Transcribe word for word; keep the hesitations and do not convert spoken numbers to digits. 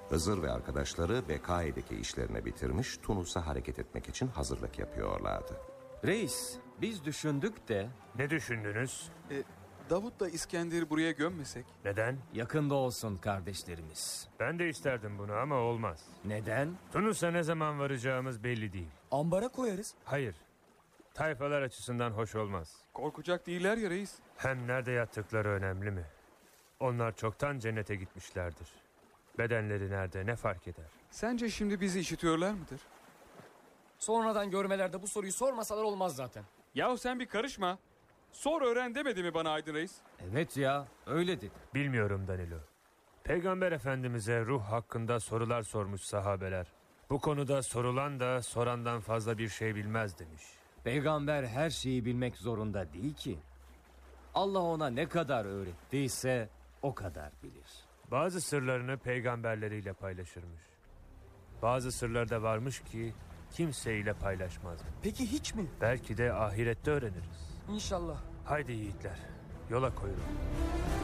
Hızır ve arkadaşları Bekai'deki işlerini bitirmiş, Tunus'a hareket etmek için hazırlık yapıyorlardı. Reis, biz düşündük de... Ne düşündünüz? E, Davut'la İskender'i buraya gömmesek? Neden? Yakında olsun kardeşlerimiz. Ben de isterdim bunu ama olmaz. Neden? Tunus'a ne zaman varacağımız belli değil. Ambara koyarız. Hayır. Tayfalar açısından hoş olmaz. Korkacak değiller ya reis. Hem nerede yattıkları önemli mi? Onlar çoktan cennete gitmişlerdir. Bedenleri nerede ne fark eder? Sence şimdi bizi işitiyorlar mıdır? Sonradan görmelerde bu soruyu sormasalar olmaz zaten. Yahu sen bir karışma. Sor öğren demedi mi bana Aydın Reis? Evet ya, öyle dedi. Bilmiyorum Danilo. Peygamber Efendimiz'e ruh hakkında sorular sormuş sahabeler. Bu konuda sorulan da sorandan fazla bir şey bilmez demiş. Peygamber her şeyi bilmek zorunda değil ki. Allah ona ne kadar öğrettiyse o kadar bilir. Bazı sırlarını peygamberleriyle paylaşırmış. Bazı sırları da varmış ki kimseyle paylaşmaz. Peki hiç mi? Belki de ahirette öğreniriz. İnşallah. Haydi yiğitler, yola koyulun.